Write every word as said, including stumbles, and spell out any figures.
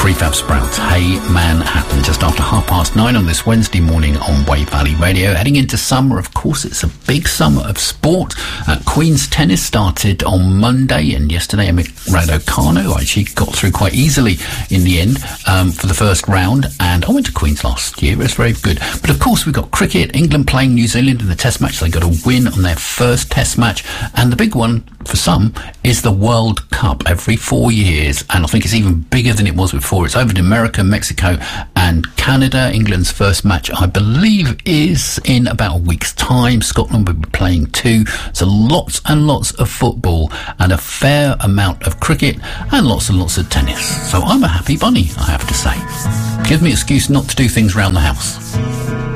Prefab Sprouts, Hey Manhattan, just after half past nine on this Wednesday morning on Wave Valley Radio. Heading into summer, of course, it's a big summer of sport. Uh, Queen's Tennis started on Monday, and yesterday Emma Raducanu actually got through quite easily in the end um, for the first round, and I went to Queen's last year. It was very good. But of course, we've got cricket, England playing New Zealand in the Test match. They got a win on their first Test match, and the big one for some is the World Cup every four years, and I think it's even bigger than it was before. It's over in America, Mexico and Canada. England's first match, I believe, is in about a week's time. Scotland will be playing too. So lots and lots of football and a fair amount of cricket and lots and lots of tennis. So I'm a happy bunny, I have to say. Gives me an excuse not to do things around the house.